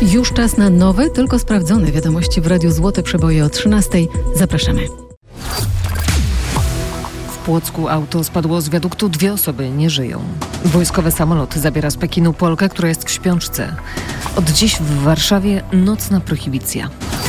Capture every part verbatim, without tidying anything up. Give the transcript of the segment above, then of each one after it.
Już czas na nowe, tylko sprawdzone wiadomości w Radiu Złote Przeboje o trzynastej. Zapraszamy. W Płocku auto spadło z wiaduktu, dwie osoby nie żyją. Wojskowy samolot zabiera z Pekinu Polkę, która jest w śpiączce. Od dziś w Warszawie nocna prohibicja.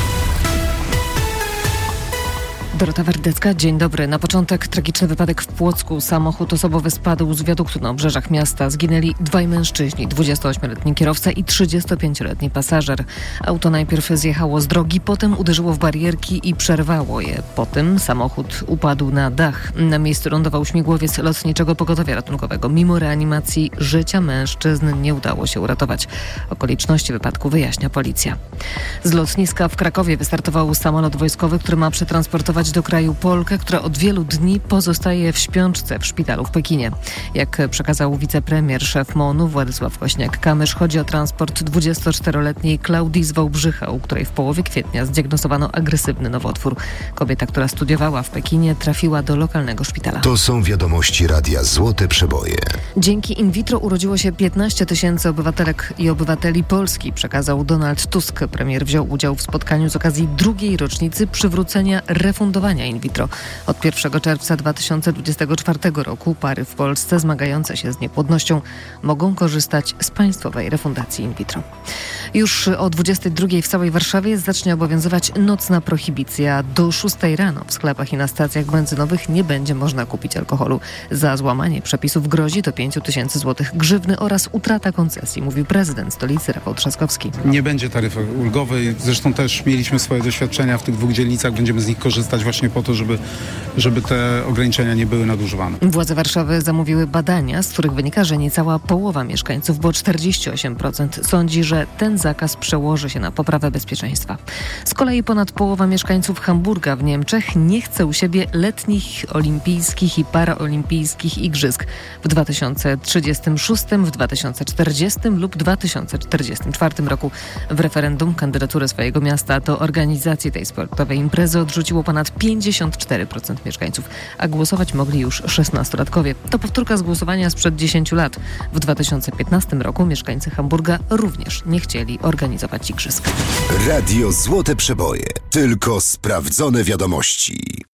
Dorota Werdecka, dzień dobry. Na początek tragiczny wypadek w Płocku. Samochód osobowy spadł z wiaduktu na obrzeżach miasta. Zginęli dwaj mężczyźni, dwudziestoośmioletni kierowca i trzydziestopięcioletni pasażer. Auto najpierw zjechało z drogi, potem uderzyło w barierki i przerwało je. Potem samochód upadł na dach. Na miejscu lądował śmigłowiec Lotniczego Pogotowia Ratunkowego. Mimo reanimacji życia mężczyzn nie udało się uratować. Okoliczności wypadku wyjaśnia policja. Z lotniska w Krakowie wystartował samolot wojskowy, który ma przetransportować do kraju Polkę, która od wielu dni pozostaje w śpiączce w szpitalu w Pekinie. Jak przekazał wicepremier, szef MON-u Władysław Kośniak-Kamysz, chodzi o transport dwudziestoczteroletniej Klaudii z Wałbrzycha, u której w połowie kwietnia zdiagnozowano agresywny nowotwór. Kobieta, która studiowała w Pekinie, trafiła do lokalnego szpitala. To są wiadomości Radia Złote Przeboje. Dzięki in vitro urodziło się piętnaście tysięcy obywatelek i obywateli Polski, przekazał Donald Tusk. Premier wziął udział w spotkaniu z okazji drugiej rocznicy przywrócenia refundowania in vitro. Od pierwszego czerwca dwa tysiące dwudziestego czwartego roku pary w Polsce zmagające się z niepłodnością mogą korzystać z państwowej refundacji in vitro. Już o dwudziestej drugiej w całej Warszawie zacznie obowiązywać nocna prohibicja. Do szóstej rano w sklepach i na stacjach benzynowych nie będzie można kupić alkoholu. Za złamanie przepisów grozi do pięć tysięcy złotych grzywny oraz utrata koncesji, mówił prezydent stolicy Rafał Trzaskowski. Nie będzie taryfy ulgowej. Zresztą też mieliśmy swoje doświadczenia w tych dwóch dzielnicach. Będziemy z nich korzystać właśnie po to, żeby, żeby te ograniczenia nie były nadużywane. Władze Warszawy zamówiły badania, z których wynika, że niecała połowa mieszkańców, bo czterdzieści osiem procent sądzi, że ten zakaz przełoży się na poprawę bezpieczeństwa. Z kolei ponad połowa mieszkańców Hamburga w Niemczech nie chce u siebie letnich olimpijskich i paraolimpijskich igrzysk w dwa tysiące trzydziestym szóstym, w dwa tysiące czterdziestym lub dwa tysiące czterdziestym czwartym roku. W referendum kandydaturę swojego miasta do organizacji tej sportowej imprezy odrzuciło ponad pięćdziesiąt cztery procent mieszkańców, a głosować mogli już szesnastolatkowie. To powtórka z głosowania sprzed dziesięciu lat. W dwa tysiące piętnastym roku mieszkańcy Hamburga również nie chcieli organizować igrzysk. Radio Złote Przeboje. Tylko sprawdzone wiadomości.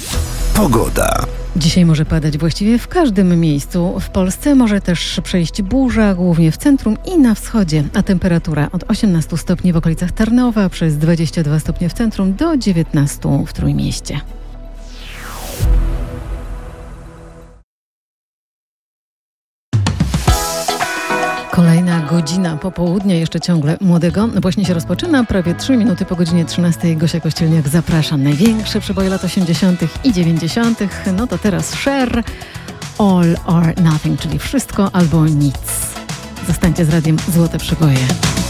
Pogoda. Dzisiaj może padać właściwie w każdym miejscu. W Polsce może też przejść burza, głównie w centrum i na wschodzie, a temperatura od osiemnastu stopni w okolicach Tarnowa, przez dwadzieścia dwa stopnie w centrum do dziewiętnastu w Trójmieście. Kolejna godzina popołudnia, jeszcze ciągle młodego. Właśnie się rozpoczyna, prawie trzy minuty po godzinie trzynastej. Gosia Kościelniak zaprasza. Największe przeboje lat osiemdziesiątych i dziewięćdziesiątych. No to teraz Cher, All or Nothing, czyli wszystko albo nic. Zostańcie z Radiem Złote Przeboje.